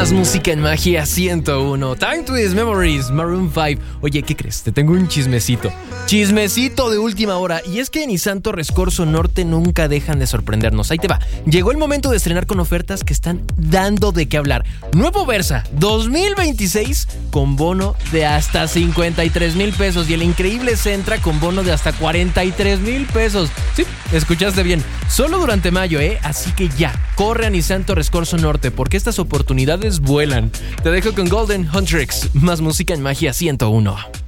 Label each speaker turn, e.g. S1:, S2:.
S1: Más música en Magia 101. Time Twist Memories, Maroon 5. Oye, ¿qué crees? Te tengo un chismecito. Chismecito de última hora. Y es que Nissan Torres Corso Norte nunca dejan de sorprendernos. Ahí te va. Llegó el momento de estrenar con ofertas que están dando de qué hablar. Nuevo Versa 2026 con bono de hasta 53,000 pesos. Y el increíble Sentra con bono de hasta 43,000 pesos. Sí, escuchaste bien. Solo durante mayo, Así que ya, corre a Nissan Torres Corso Norte porque estas oportunidades vuelan. Te dejo con Golden Huntrix. Más música en Magia 101.